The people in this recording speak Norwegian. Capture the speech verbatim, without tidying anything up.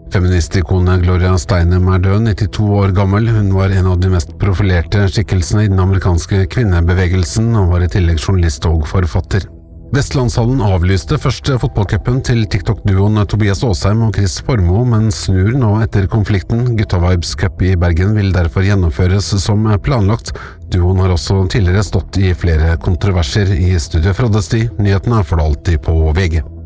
Feministikonet Gloria Steinem er død, nittito år gammel. Hun var en av de mest profilerte skikkelsene i den amerikanske kvinnebevegelsen, og var i tillegg journalist og forfatter. Vestlandshallen avlyste første fotballcupen til TikTok-duoen Tobias Åsheim og Chris Formoe, men snur nå etter konflikten. Gutta Vibes Cup i Bergen vil derfor gjennomføres som planlagt. Duoen har også tidligere stått i flere kontroverser. I studio fra Desti, nyhetene for alltid på V G.